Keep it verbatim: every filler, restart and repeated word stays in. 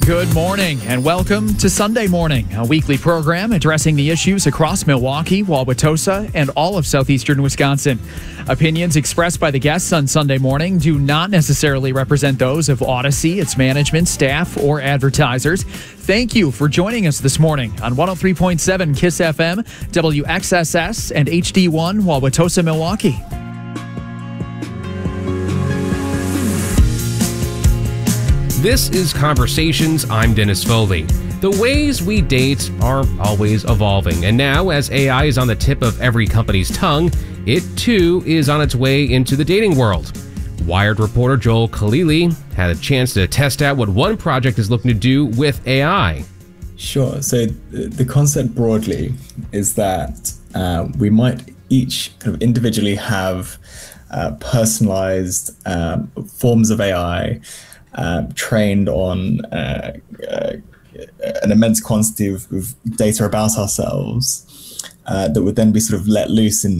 Good morning and welcome to Sunday Morning, a weekly program addressing the issues across Milwaukee, Wauwatosa, and all of southeastern Wisconsin. Opinions expressed by the guests on Sunday Morning do not necessarily represent those of Odyssey, its management, staff, or advertisers. Thank you for joining us this morning on one oh three point seven KISS F M, W X S S, and H D one Wauwatosa, Milwaukee. This is Conversations. I'm Dennis Foley. The ways we date are always evolving, and now as A I is on the tip of every company's tongue, it too is on its way into the dating world. Wired reporter Joel Khalili had a chance to test out what one project is looking to do with A I. Sure. So the concept broadly is that uh, we might each kind of individually have uh, personalized um, forms of A I Uh, trained on uh, uh, an immense quantity of, of data about ourselves uh, that would then be sort of let loose in